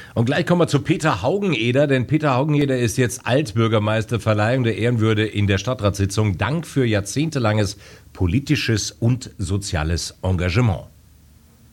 Und gleich kommen wir zu Peter Haugeneder, denn Peter Haugeneder ist jetzt Altbürgermeister, Verleihung der Ehrenwürde in der Stadtratssitzung. Dank für jahrzehntelanges politisches und soziales Engagement.